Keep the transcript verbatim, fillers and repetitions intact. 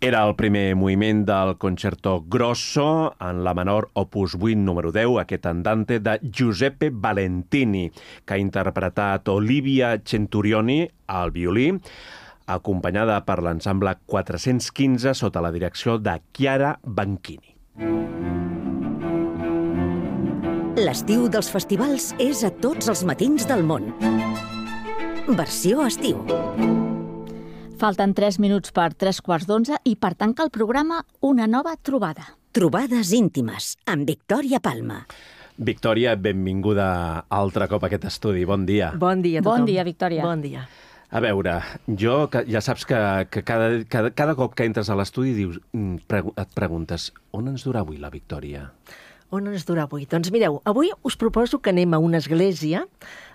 Era el primer moviment del Concerto Grosso en la menor opus vuit número deu, aquest andante de Giuseppe Valentini, que ha interpretat Olivia Centurioni al violí, acompanyada per l'ensemble quatre-cents quinze sota la direcció de Chiara Banchini. L'estiu dels festivals és a tots els matins del món. Versió estiu. Falten tres minuts per tres quarts d'onze i per tancar el programa una nova trobada. Trobades íntimes, amb Victòria Palma. Victòria, benvinguda altre cop a aquest estudi. Bon dia. Bon dia a tothom. Bon dia, Victòria. Bon dia. A veure, jo que ja saps que, que cada, cada, cada cop que entres a l'estudi dius, pregu et preguntes, on ens durà avui la Victòria? On ens durà avui? Doncs mireu, avui us proposo que anem a una església